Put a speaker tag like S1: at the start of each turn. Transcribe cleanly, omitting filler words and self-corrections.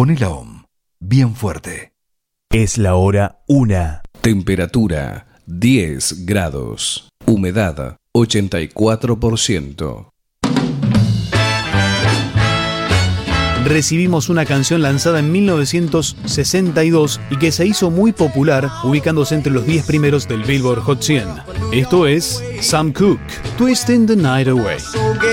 S1: Poné la OM bien fuerte.
S2: Es la hora 1.
S3: Temperatura 10 grados. Humedad 84%.
S2: Recibimos una canción lanzada en 1962 y que se hizo muy popular, ubicándose entre los 10 primeros del Billboard Hot 100. Esto es Sam Cooke, Twisting the Night Away.